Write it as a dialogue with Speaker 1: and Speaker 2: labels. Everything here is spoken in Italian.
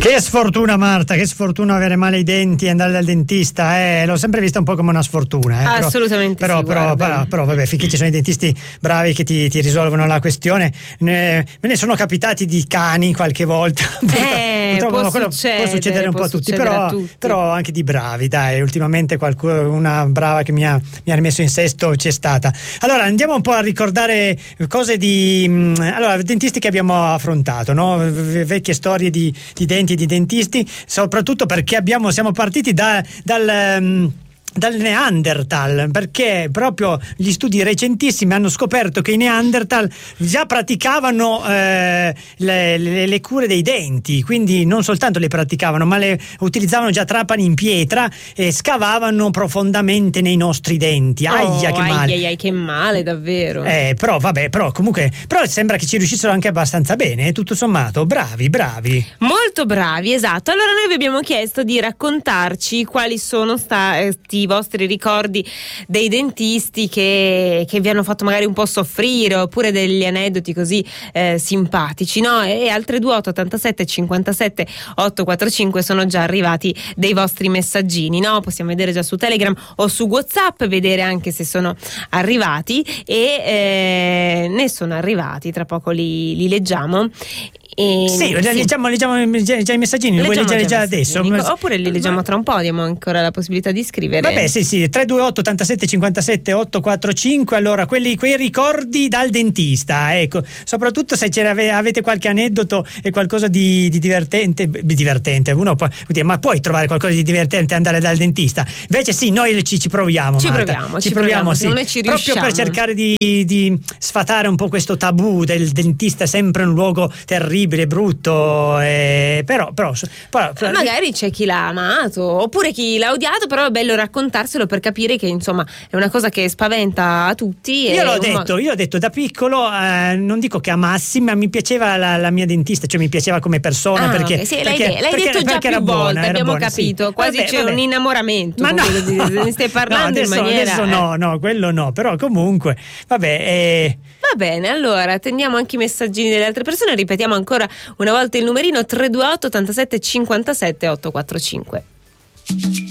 Speaker 1: Che sfortuna, Marta, che sfortuna avere male ai denti e andare dal dentista, l'ho sempre vista un po' come una sfortuna.
Speaker 2: Assolutamente
Speaker 1: però,
Speaker 2: sì,
Speaker 1: però vabbè, finché ci sono i dentisti bravi che ti risolvono la questione. Me ne sono capitati di cani qualche volta.
Speaker 2: Può succedere
Speaker 1: un po' a tutti, però anche di bravi, dai. Ultimamente una brava che mi ha rimesso in sesto c'è stata. Allora andiamo un po' a ricordare cose dentisti che abbiamo affrontato, no? Vecchie storie di denti, di dentisti, soprattutto perché siamo partiti dal Neanderthal, perché proprio gli studi recentissimi hanno scoperto che i Neanderthal già praticavano le cure dei denti, quindi non soltanto le praticavano, ma le utilizzavano già trapani in pietra e scavavano profondamente nei nostri denti. Che male!
Speaker 2: Che male, davvero.
Speaker 1: Però comunque sembra che ci riuscissero anche abbastanza bene, tutto sommato, bravi.
Speaker 2: Molto bravi, esatto. Allora noi vi abbiamo chiesto di raccontarci quali sono stati i vostri ricordi dei dentisti che vi hanno fatto magari un po' soffrire, oppure degli aneddoti così simpatici, no? E al 328 87 57 845 sono già arrivati dei vostri messaggini, no? Possiamo vedere già su Telegram o su WhatsApp, vedere anche se sono arrivati, e ne sono arrivati, tra poco li leggiamo.
Speaker 1: Leggiamo già i messaggini, li vuoi leggere già adesso?
Speaker 2: Oppure li leggiamo tra un po', diamo ancora la possibilità di scrivere.
Speaker 1: Vabbè, sì, 328 87 57 845. Allora, quei ricordi dal dentista, ecco, soprattutto se avete qualche aneddoto e qualcosa di divertente, uno può dire, ma puoi trovare qualcosa di divertente andare dal dentista? Invece sì, noi ci proviamo, Marta. Ci proviamo, sì.
Speaker 2: Noi ci
Speaker 1: proprio per cercare di sfatare un po' questo tabù del dentista sempre un luogo terribile, brutto, però
Speaker 2: magari c'è chi l'ha amato oppure chi l'ha odiato, però è bello raccontarselo per capire che insomma è una cosa che spaventa a tutti.
Speaker 1: Io ho detto da piccolo, non dico che amassi, ma mi piaceva la mia dentista, cioè mi piaceva come persona, perché
Speaker 2: l'hai detto già più volte, abbiamo capito, sì. Quasi c'è un innamoramento, ma no, ne stai parlando in maniera
Speaker 1: adesso no, quello no, però comunque vabbè.
Speaker 2: Va bene, allora attendiamo anche i messaggini delle altre persone, ripetiamo ancora una volta il numerino 328 87 57 845.